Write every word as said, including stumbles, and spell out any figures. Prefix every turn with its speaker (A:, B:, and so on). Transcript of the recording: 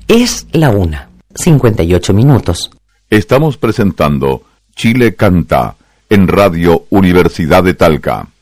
A: Es la una, cincuenta y ocho minutos.
B: Estamos presentando Chile Canta en Radio Universidad de Talca.